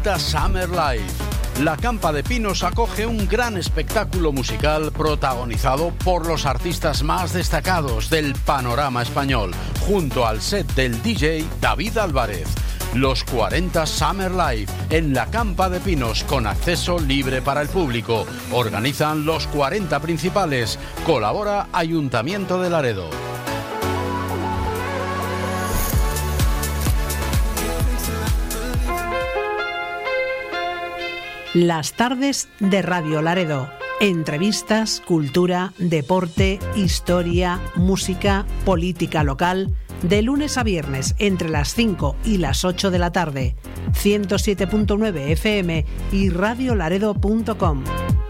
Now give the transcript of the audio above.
40 Summer Live. La Campa de Pinos acoge un gran espectáculo musical protagonizado por los artistas más destacados del panorama español, junto al set del DJ David Álvarez. Los 40 Summer Live en la Campa de Pinos, con acceso libre para el público. Organizan los 40 principales. Colabora Ayuntamiento de Laredo. Las tardes de Radio Laredo. Entrevistas, cultura, deporte, historia, música, política local. De lunes a viernes entre las 5 y las 8 de la tarde. 107.9 FM y radiolaredo.com.